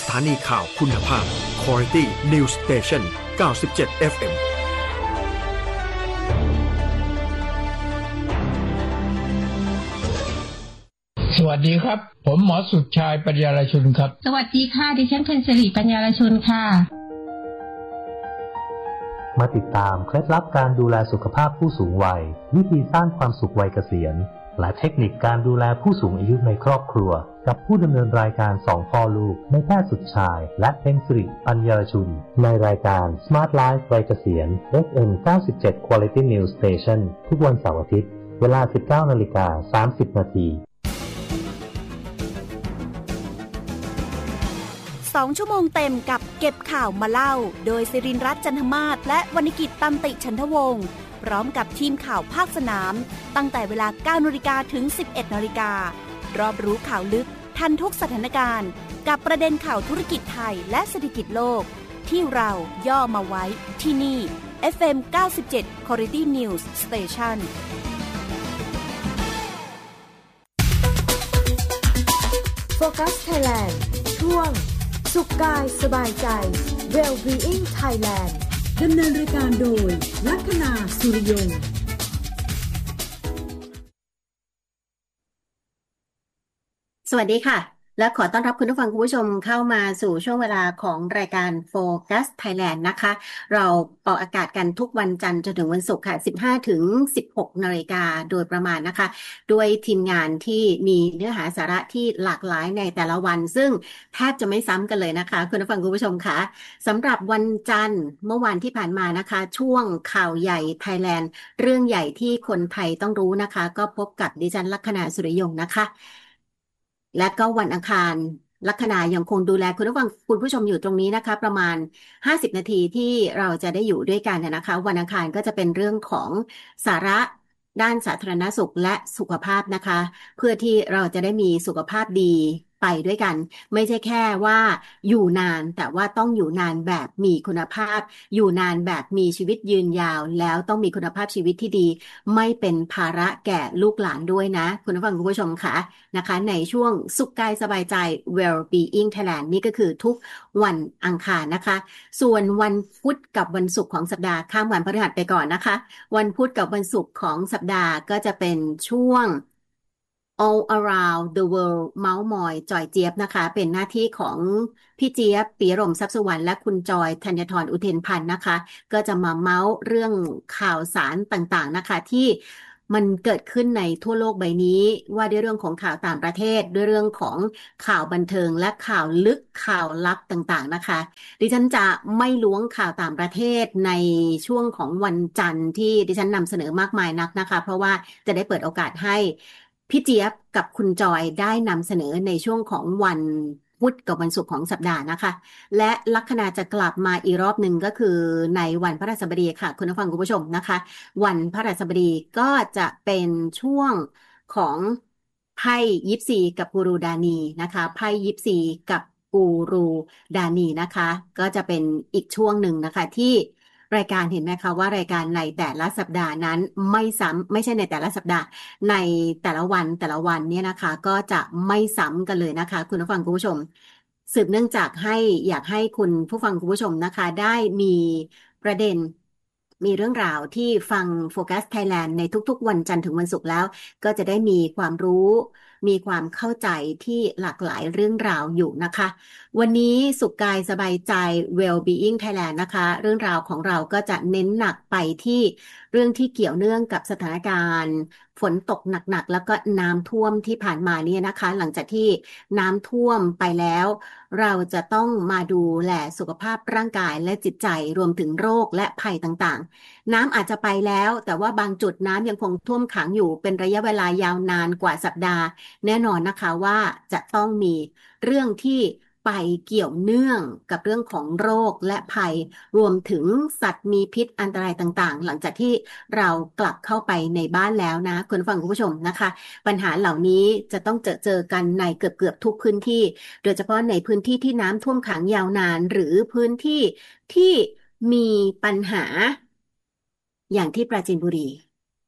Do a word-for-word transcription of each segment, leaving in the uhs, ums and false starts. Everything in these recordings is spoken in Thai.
ถานีข่าวคุณภาพ Quality News Station เก้าสิบเจ็ด เอฟ เอ็มสวัสดีครับผมหมอสุดชายปัญญาลชุนครับสวัสดีค่ะดิฉันเพ็ญศิริปัญญาลชุนค่ะมาติดตามเคล็ดลับการดูแลสุขภาพผู้สูงวัยวิธีสร้างความสุขวัยเกษียณและเทคนิคการดูแลผู้สูงอายุในครอบครัวกับผู้ดำเนินรายการสองพ่อลูกในแพทย์สุดชายและเพ็ญศิริปัญญาลชุนในรายการ Smart Life วัยเกษียณ เอฟ เอ็ม เก้าสิบเจ็ด Quality News Station ทุกวันเสาร์อาทิตย์เวลา สิบเก้านาฬิกาสามสิบนาทีสองชั่วโมงเต็มกับเก็บข่าวมาเล่าโดยศิรินทร์รัตน์จันทมาศและวรรณกิจตันติฉันทวงศ์พร้อมกับทีมข่าวภาคสนามตั้งแต่เวลา เก้านาฬิกา ถึง สิบเอ็ดนาฬิกา รอบรู้ข่าวลึกทันทุกสถานการณ์กับประเด็นข่าวธุรกิจไทยและเศรษฐกิจโลกที่เราย่อมาไว้ที่นี่ เอฟ เอ็ม เก้าสิบเจ็ด Quality News Station Focus Thailand ช่วงสุขกายสบายใจ Well-being Thailand ดำเนินรายการโดยลัคนาสุริยงค์สวัสดีค่ะและขอต้อนรับคุณผู้ฟังคุณผู้ชมเข้ามาสู่ช่วงเวลาของรายการ Focus Thailand นะคะเราออกอากาศกันทุกวันจันทร์จนถึงวันศุกร์ค่ะ สิบห้าถึงสิบหกนาฬิกาโดยประมาณนะคะด้วยทีมงานที่มีเนื้อหาสาระที่หลากหลายในแต่ละวันซึ่งแทบจะไม่ซ้ำกันเลยนะคะคุณผู้ฟังคุณผู้ชมค่ะสำหรับวันจันทร์เมื่อวานที่ผ่านมานะคะช่วงข่าวใหญ่ไทยแลนด์เรื่องใหญ่ที่คนไทยต้องรู้นะคะก็พบกับดิฉันลัคนาสุริยงค์นะคะและก็วันอังคารลัคนายังคงดูแลคุณผู้ฟังคุณผู้ชมอยู่ตรงนี้นะคะประมาณห้าสิบนาทีที่เราจะได้อยู่ด้วยกันนะคะวันอังคารก็จะเป็นเรื่องของสาระด้านสาธารณสุขและสุขภาพนะคะเพื่อที่เราจะได้มีสุขภาพดีไปด้วยกันไม่ใช่แค่ว่าอยู่นานแต่ว่าต้องอยู่นานแบบมีคุณภาพอยู่นานแบบมีชีวิตยืนยาวแล้วต้องมีคุณภาพชีวิตที่ดีไม่เป็นภาระแก่ลูกหลานด้วยนะคุณผู้ฟังคุณผู้ชมค่ะนะคะในช่วงสุขกายสบายใจ Well-being Thailand นี่ก็คือทุกวันอังคารนะคะส่วนวันพุธกับวันศุกร์ของสัปดาห์ข้ามวันพฤหัสไปก่อนนะคะวันพุธกับวันศุกร์ของสัปดาห์ก็จะเป็นช่วงAll Around the World เม้ามอยจอยเจี๊ยบนะคะเป็นหน้าที่ของพี่เจี๊ยบปิยรมทรัพย์สุวรรณและคุณจอยธัญธรอุเทนพันธ์นะคะก็จะมาเม้าเรื่องข่าวสารต่างๆนะคะที่มันเกิดขึ้นในทั่วโลกใบนี้ว่าด้วยเรื่องของข่าวต่างประเทศด้วยเรื่องของข่าวบันเทิงและข่าวลึกข่าวลับต่างๆนะคะดิฉันจะไม่ล้วงข่าวต่างประเทศในช่วงของวันจันทร์ที่ดิฉันนำเสนอมากมายนักนะคะเพราะว่าจะได้เปิดโอกาสให้พี่เจี๊ยบกับคุณจอยได้นำเสนอในช่วงของวันพุธกับวันศุกร์ของสัปดาห์นะคะและลัคนาจะกลับมาอีกรอบหนึ่งก็คือในวันพฤหัสบดีค่ะคุณผู้ฟังคุณผู้ชมนะคะวันพฤหัสบดีก็จะเป็นช่วงของไพ่ยิปซีกับกูรูดานีนะคะไพ่ยิปซีกับกูรูดานีนะคะก็จะเป็นอีกช่วงหนึ่งนะคะที่รายการเห็นไหมคะว่ารายการในแต่ละสัปดาห์นั้นไม่ซ้ำไม่ใช่ในแต่ละสัปดาห์ในแต่ละวันแต่ละวันเนี่ยนะคะก็จะไม่ซ้ำกันเลยนะคะคุณผู้ฟังคุณผู้ชมสืบเนื่องจากให้อยากให้คุณผู้ฟังคุณผู้ชมนะคะได้มีประเด็นมีเรื่องราวที่ฟังโฟกัสไทยแลนด์ในทุกๆวันจันทร์ถึงวันศุกร์แล้วก็จะได้มีความรู้มีความเข้าใจที่หลากหลายเรื่องราวอยู่นะคะวันนี้สุขกายสบายใจ Well-being Thailand นะคะเรื่องราวของเราก็จะเน้นหนักไปที่เรื่องที่เกี่ยวเนื่องกับสถานการณ์ฝนตกหนักๆแล้วก็น้ำท่วมที่ผ่านมาเนี่ยนะคะหลังจากที่น้ำท่วมไปแล้วเราจะต้องมาดูแลสุขภาพร่างกายและจิตใจรวมถึงโรคและภัยต่างๆน้ำอาจจะไปแล้วแต่ว่าบางจุดน้ำยังคงท่วมขังอยู่เป็นระยะเวลายาวนานกว่าสัปดาห์แน่นอนนะคะว่าจะต้องมีเรื่องที่ไปเกี่ยวเนื่องกับเรื่องของโรคและภัยรวมถึงสัตว์มีพิษอันตรายต่างๆหลังจากที่เรากลับเข้าไปในบ้านแล้วนะคุณฟังคุณผู้ชมนะคะปัญหาเหล่านี้จะต้องเจอเจอกันในเกือบเกือบทุกพื้นที่โดยเฉพาะในพื้นที่ที่น้ำท่วมขังยาวนานหรือพื้นที่ที่มีปัญหาอย่างที่ปราจีนบุรี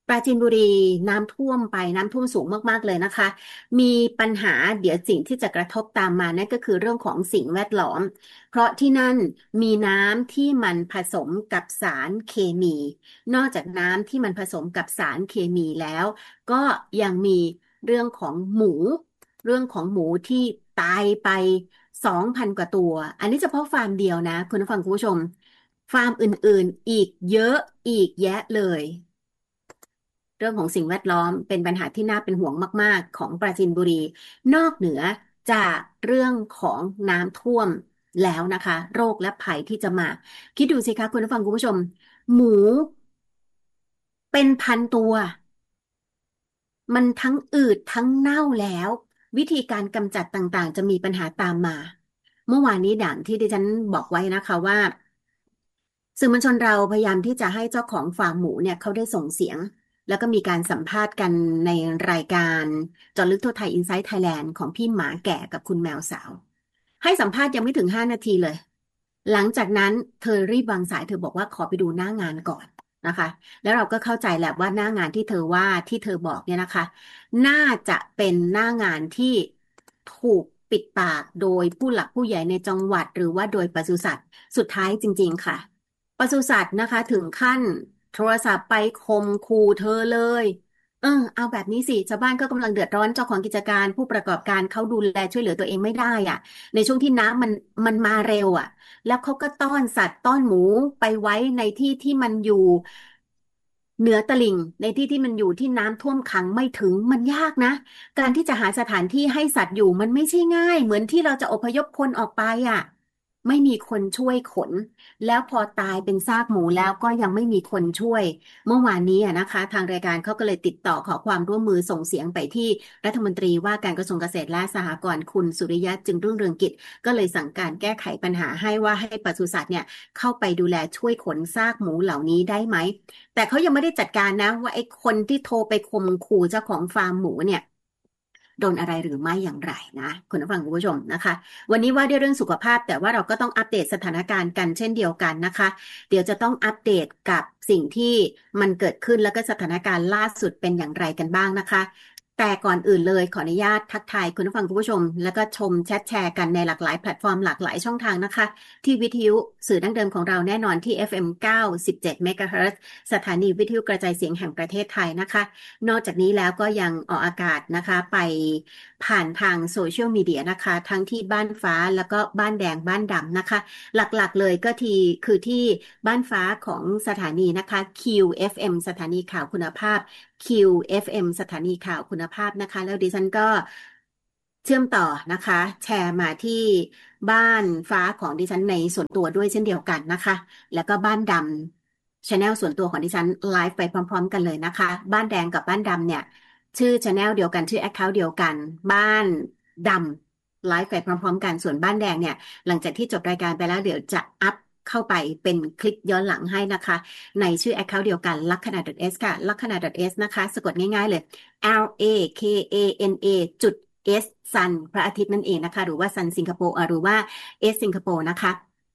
ปราจีนบุรีน้ำท่วมไปน้ำท่วมสูงมากๆเลยนะคะมีปัญหาเดี๋ยวสิ่งที่จะกระทบตามมานั่นก็คือเรื่องของสิ่งแวดล้อมเพราะที่นั่นมีน้ำที่มันผสมกับสารเคมีนอกจากน้ำที่มันผสมกับสารเคมีแล้วก็ยังมีเรื่องของหมูเรื่องของหมูที่ตายไป สองพัน กว่าตัวอันนี้เฉพาะฟาร์มเดียวนะคุณผู้ฟังคุณผู้ชมฟาร์มอื่นๆอีกเยอะอีกแยะเลยเรื่องของสิ่งแวดล้อมเป็นปัญหาที่น่าเป็นห่วงมากๆของปราจีนบุรีนอกเหนือจากเรื่องของน้ำท่วมแล้วนะคะโรคและภัยที่จะมาคิดดูสิคะคุณผู้ฟังคุณผู้ชมหมูเป็นพันตัวมันทั้งอืดทั้งเน่าแล้ววิธีการกำจัดต่างๆจะมีปัญหาตามมาเมื่อวานนี้ด่างที่ดิฉันบอกไว้นะคะว่าสื่อมวลชนเราพยายามที่จะให้เจ้าของฟาร์มหมูเนี่ยเขาได้ส่งเสียงแล้วก็มีการสัมภาษณ์กันในรายการเจาะลึกทั่วไทย Inside Thailand ของพี่หมาแก่กับคุณแมวสาวให้สัมภาษณ์ยังไม่ถึงห้านาทีเลยหลังจากนั้นเธอรีบวางสายเธอบอกว่าขอไปดูหน้างานก่อนนะคะแล้วเราก็เข้าใจแหละว่าหน้างานที่เธอว่าที่เธอบอกเนี่ยนะคะน่าจะเป็นหน้างานที่ถูกปิดปากโดยผู้หลักผู้ใหญ่ในจังหวัดหรือว่าโดยปศุสัตว์สุดท้ายจริงๆค่ะปศุสัตว์นะคะถึงขั้นโทรศัพท์ไปข่มขู่เธอเลยเออเอาแบบนี้สิชาวบ้านก็กำลังเดือดร้อนเจ้าของกิจการผู้ประกอบการเขาดูแลช่วยเหลือตัวเองไม่ได้อ่ะในช่วงที่น้ำมันมันมาเร็วอ่ะแล้วเขาก็ต้อนสัตว์ต้อนหมูไปไว้ในที่ที่มันอยู่เหนือตลิ่งในที่ที่มันอยู่ที่น้ำท่วมขังไม่ถึงมันยากนะการที่จะหาสถานที่ให้สัตว์อยู่มันไม่ใช่ง่ายเหมือนที่เราจะอพยพคนออกไปอ่ะไม่มีคนช่วยขนแล้วพอตายเป็นซากหมูแล้วก็ยังไม่มีคนช่วยเมื่อวานนี้นะคะทางรายการเขาก็เลยติดต่อขอความร่วมมือส่งเสียงไปที่รัฐมนตรีว่าการกระทรวงเกษตรและสหกรณ์คุณสุริยะจึงรุ่งเรืองกิจก็เลยสั่งการแก้ไขปัญหาให้ว่าให้ปศุสัตว์เนี่ยเข้าไปดูแลช่วยขนซากหมูเหล่านี้ได้ไหมแต่เขายังไม่ได้จัดการนะว่าไอ้คนที่โทรไปข่มขู่เจ้าของฟาร์มหมูเนี่ยโดนอะไรหรือไม่อย่างไรนะคุณผู้ฟังคุณผู้ชมนะคะวันนี้ว่าด้วยเรื่องสุขภาพแต่ว่าเราก็ต้องอัปเดตสถานการณ์กันเช่นเดียวกันนะคะเดี๋ยวจะต้องอัปเดตกับสิ่งที่มันเกิดขึ้นแล้วก็สถานการณ์ล่าสุดเป็นอย่างไรกันบ้างนะคะแต่ก่อนอื่นเลยขออนุญาตทักทายคุณผู้ฟังคุณผู้ชมแล้วก็ชมแชทแชร์กันในหลากหลายแพลตฟอร์มหลากหลายช่องทางนะคะที่วิทยุสื่อดั้งเดิมของเราแน่นอนที่ เอฟ เอ็ม เก้าสิบเจ็ด เมกะเฮิรตซ์ สถานีวิทยุกระจายเสียงแห่งประเทศไทยนะคะนอกจากนี้แล้วก็ยังออกอากาศนะคะไปผ่านทางโซเชียลมีเดียนะคะทั้งที่บ้านฟ้าแล้วก็บ้านแดงบ้านดำนะคะหลักๆเลยก็ทีคือที่บ้านฟ้าของสถานีนะคะ คิว เอฟ เอ็ม สถานีข่าวคุณภาพ คิว เอฟ เอ็ม สถานีข่าวคุณภาพนะคะแล้วดิฉันก็เชื่อมต่อนะคะแชร์มาที่บ้านฟ้าของดิฉันในส่วนตัวด้วยเช่นเดียวกันนะคะแล้วก็บ้านดำ channel ส่วนตัวของดิฉันไลฟ์ไปพร้อมๆกันเลยนะคะบ้านแดงกับบ้านดำเนี่ยชื่อ channel เดียวกันชื่อ account เดียวกันบ้านดำไลฟ์ไปพร้อมๆกันส่วนบ้านแดงเนี่ยหลังจากที่จบรายการไปแล้วเดี๋ยวจะอัพเข้าไปเป็นคลิปย้อนหลังให้นะคะในชื่อ account เดียวกันลัคนา .s ค่ะลัคนา .s นะคะสะกดง่ายๆเลย L A K A N A จุด S ซันพระอาทิตย์นั่นเองนะคะหรือว่าซันสิงคโปร์หรือว่า S สิงคโปร์นะคะ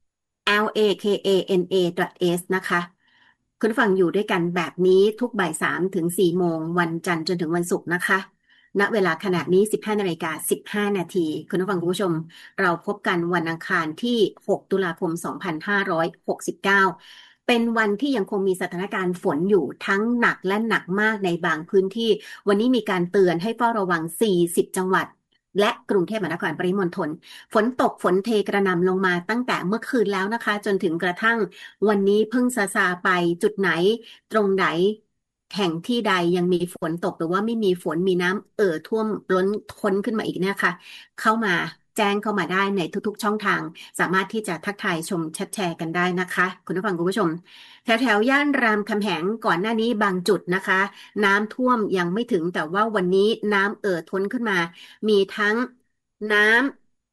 L A K A N A .s นะคะคุณฟังอยู่ด้วยกันแบบนี้ทุกบ่ายสามถึงสี่โมงวันจันทร์จนถึงวันศุกร์นะคะณเวลาขณะนี้ สิบห้านาฬิกาสิบห้านาทีคุณผู้ฟังคุณผู้ชมเราพบกันวันอังคารที่หกตุลาคมสองพันห้าร้อยหกสิบเก้าเป็นวันที่ยังคงมีสถานการณ์ฝนอยู่ทั้งหนักและหนักมากในบางพื้นที่วันนี้มีการเตือนให้เฝ้าระวังสี่สิบจังหวัดและกรุงเทพมหานครปริมณฑลฝนตกฝนเทกระหน่ำลงมาตั้งแต่เมื่อคืนแล้วนะคะจนถึงกระทั่งวันนี้เพิ่งซาซาไปจุดไหนตรงไหนแห่งที่ใดยังมีฝนตกหรือว่าไม่มีฝนมีน้ำเอ่อท่วมล้นท้นขึ้นมาอีกเนี่ยค่ะเข้ามาแจ้งเข้ามาได้ในทุกๆช่องทางสามารถที่จะทักทายชมแชทแชร์กันได้นะคะคุณผู้ฟังคุณผู้ชมแถวแถวย่านรามคำแหงก่อนหน้านี้บางจุดนะคะน้ำท่วมยังไม่ถึงแต่ว่าวันนี้น้ำเอ่อท้นขึ้นมามีทั้งน้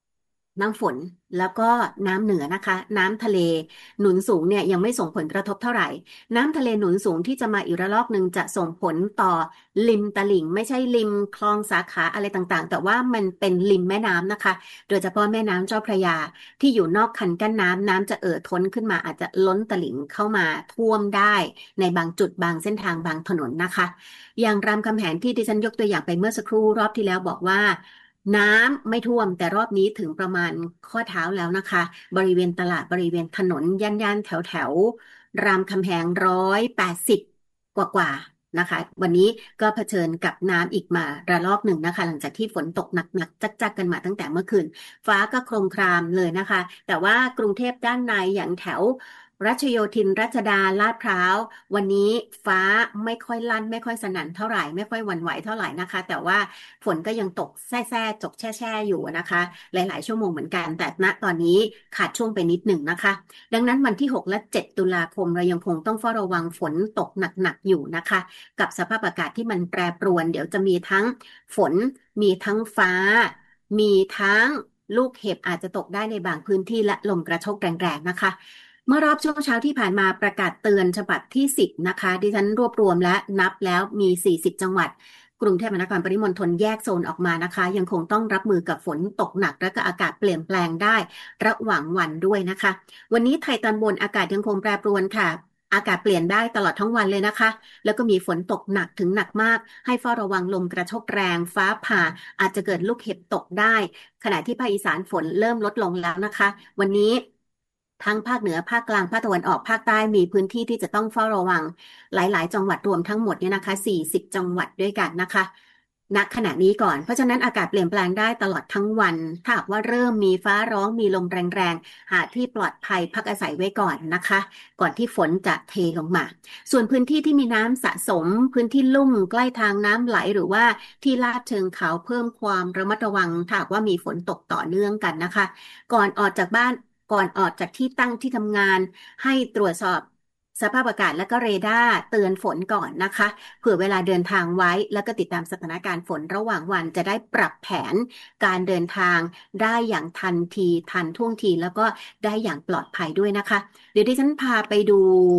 น้ำฝนแล้วก็น้ำเหนือนะคะน้ำทะเลหนุนสูงเนี่ยยังไม่ส่งผลกระทบเท่าไหร่น้ำทะเลหนุนสูงที่จะมาอีกระลอกหนึ่งจะส่งผลต่อริมตลิ่งไม่ใช่ริมคลองสาขาอะไรต่างๆแต่ว่ามันเป็นริมแม่น้ำนะคะโดยเฉพาะแม่น้ำเจ้าพระยาที่อยู่นอกคันกั้นน้ำน้ำจะเอ่อท้นขึ้นมาอาจจะล้นตลิ่งเข้ามาท่วมได้ในบางจุดบางเส้นทางบางถนนนะคะอย่างรามคำแหงที่ดิฉันยกตัวอย่างไปเมื่อสักครู่รอบที่แล้วบอกว่าน้ำไม่ท่วมแต่รอบนี้ถึงประมาณข้อเท้าแล้วนะคะบริเวณตลาดบริเวณถนนย่านๆแถวแถวรามคำแหงร้อยแปดสิบกว่ากว่านะคะวันนี้ก็เผชิญกับน้ำอีกมาระลอกหนึ่งนะคะหลังจากที่ฝนตกหนักๆจักๆกันมาตั้งแต่เมื่อคืนฟ้าก็โครมครามเลยนะคะแต่ว่ากรุงเทพด้านในอย่างแถวรัชโยธินรัชดาลาดพร้าววันนี้ฟ้าไม่ค่อยลั่นไม่ค่อยสนั่นเท่าไหร่ไม่ค่อยหวั่นไหวเท่าไหร่นะคะแต่ว่าฝนก็ยังตกแซ่ๆจกแช่ๆอยู่นะคะหลายๆชั่วโมงเหมือนกันแต่ณตอนนี้ขาดช่วงไปนิดหนึ่งนะคะดังนั้นวันที่หกและเจ็ดตุลาคมเรายังคงต้องเฝ้าระวังฝนตกหนักๆอยู่นะคะกับสภาพอากาศที่มันแปรปรวนเดี๋ยวจะมีทั้งฝนมีทั้งฟ้ามีทั้งลูกเห็บอาจจะตกได้ในบางพื้นที่และลมกระโชกแรงๆนะคะเมื่อรอบช่วงเช้าที่ผ่านมาประกาศเตือนฉบับที่สิบนะคะดิฉันรวบรวมและนับแล้วมีสี่สิบจังหวัดกรุงเทพมหานครปริมณฑลแยกโซนออกมานะคะยังคงต้องรับมือกับฝนตกหนักและก็อากาศเปลี่ยนแปลงได้ระหว่างวันด้วยนะคะวันนี้ไทยตอนบนอากาศยังคงแปรปรวนค่ะอากาศเปลี่ยนได้ตลอดทั้งวันเลยนะคะแล้วก็มีฝนตกหนักถึงหนักมากให้เฝ้าระวังลมกระโชกแรงฟ้าผ่าอาจจะเกิดลูกเห็บตกได้ขณะที่ภาคอีสานฝนเริ่มลดลงแล้วนะคะวันนี้ทั้งภาคเหนือภาคกลางภาคตะวันออกภาคใต้มีพื้นที่ที่จะต้องเฝ้าระวังหลายๆจังหวัดรวมทั้งหมดเนี่ยนะคะสี่สิบจังหวัดด้วยกันนะคะณขณะนี้ก่อนเพราะฉะนั้นอากาศเปลี่ยนแปลงได้ตลอดทั้งวันถ้าหากว่าเริ่มมีฟ้าร้องมีลมแรงๆหาที่ปลอดภัยพักอาศัยไว้ก่อนนะคะก่อนที่ฝนจะเทลงมาส่วนพื้นที่ที่มีน้ำสะสมพื้นที่ลุ่มใกล้ทางน้ำไหลหรือว่าที่ลาดเชิงเขาเพิ่มความระมัดระวังถ้าหากว่ามีฝนตกต่อเนื่องกันนะคะก่อนออกจากบ้านก่อนออกจากที่ตั้งที่ทำงานให้ตรวจสอบสภาพอากาศและก็เรดาร์เตือนฝนก่อนนะคะเผื่อเวลาเดินทางไว้แล้วก็ติดตามสถานการณ์ฝนระหว่างวันจะได้ปรับแผนการเดินทางได้อย่างทันทีทันท่วงทีแล้วก็ได้อย่างปลอดภัยด้วยนะคะเดี๋ยวดิฉันพาไปดู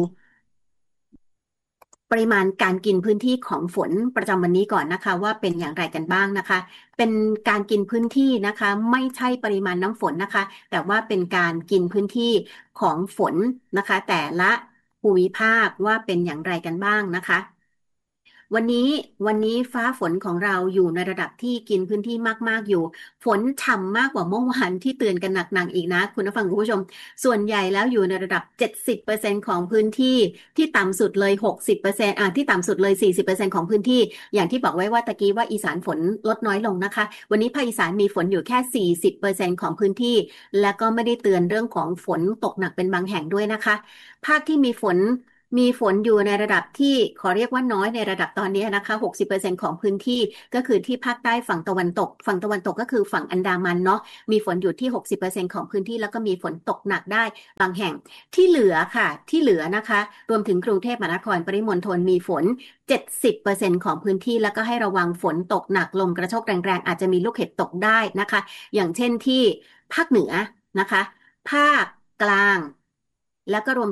ปริมาณการกินพื้นที่ของฝนประจำวันนี้ก่อนนะคะว่าเป็นอย่างไรกันบ้างนะคะเป็นการกินพื้นที่นะคะไม่ใช่ปริมาณน้ำฝนนะคะแต่ว่าเป็นการกินพื้นที่ของฝนนะคะแต่ละภูมิภาคว่าเป็นอย่างไรกันบ้างนะคะวันนี้วันนี้ฟ้าฝนของเราอยู่ในระดับที่กินพื้นที่มากๆอยู่ฝนฉ่ำมากกว่าเมื่อวานที่เตือนกันหนักๆอีกนะคุณผู้ฟังคุณผู้ชมส่วนใหญ่แล้วอยู่ในระดับ เจ็ดสิบเปอร์เซ็นต์ ของพื้นที่ที่ต่ำสุดเลย หกสิบเปอร์เซ็นต์ อ่ะที่ต่ำสุดเลย สี่สิบเปอร์เซ็นต์ ของพื้นที่อย่างที่บอกไว้ว่าตะกี้ว่าอีสานฝนลดน้อยลงนะคะวันนี้ภาคอีสานมีฝนอยู่แค่ สี่สิบเปอร์เซ็นต์ ของพื้นที่และก็ไม่ได้เตือนเรื่องของฝนตกหนักเป็นบางแห่งด้วยนะคะภาคที่มีฝนมีฝนอยู่ในระดับที่ขอเรียกว่าน้อยในระดับตอนนี้นะคะ หกสิบเปอร์เซ็นต์ ของพื้นที่ก็คือที่ภาคใต้ฝั่งตะวันตกฝั่งตะวันตกก็คือฝั่งอันดามันเนาะมีฝนอยู่ที่ หกสิบเปอร์เซ็นต์ ของพื้นที่แล้วก็มีฝนตกหนักได้บางแห่งที่เหลือค่ะที่เหลือนะคะรวมถึงกรุงเทพมหานครปริมณฑลมีฝน เจ็ดสิบเปอร์เซ็นต์ ของพื้นที่แล้วก็ให้ระวังฝนตกหนักลมกระโชกแรงๆอาจจะมีลูกเห็บตกได้นะคะอย่างเช่นที่ภาคเหนือนะคะภาคกลางแล้วก็รวม